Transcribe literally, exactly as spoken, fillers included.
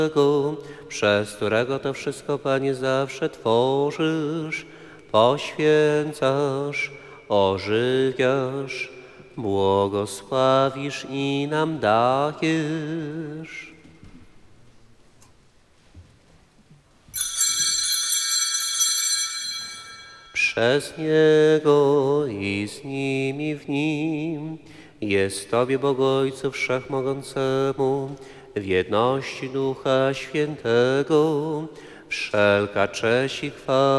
przez którego to wszystko, Panie, zawsze tworzysz, poświęcasz, ożywiasz, błogosławisz i nam dajesz. Przez Niego i z Nim i w Nim jest Tobie, Bogu Ojcu Wszechmogącemu, w jedności Ducha Świętego, wszelka cześć i chwała